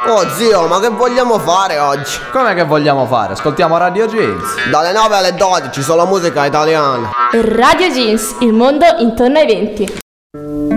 Oh zio, ma che vogliamo fare oggi? Com'è che vogliamo fare? Ascoltiamo Radio Jeans. Dalle 9 alle 12 solo musica italiana. Radio Jeans, il mondo intorno ai 20.